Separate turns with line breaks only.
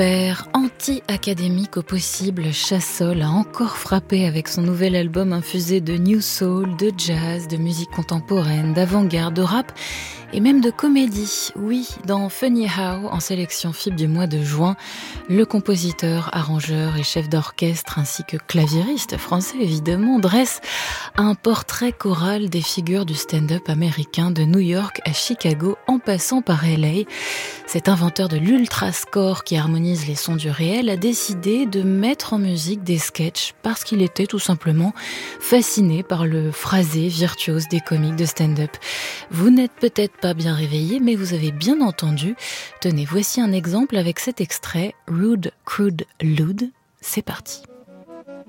Père anti-académique au possible, Chassol a encore frappé avec son nouvel album infusé de new soul, de jazz, de musique contemporaine, d'avant-garde, de rap et même de comédie. Oui, dans Funny How, en sélection FIB du mois de juin, le compositeur, arrangeur et chef d'orchestre ainsi que claviériste français évidemment dresse un portrait choral des figures du stand-up américain de New York à Chicago en passant par LA. Cet inventeur de l'ultra-score qui harmonise les sons du réel a décidé de mettre en musique des sketchs parce qu'il était tout simplement fasciné par le phrasé virtuose des comiques de stand-up. Vous n'êtes peut-être pas bien réveillé, mais vous avez bien entendu. Tenez, voici un exemple avec cet extrait, Rude, Crude, Lewd. C'est parti.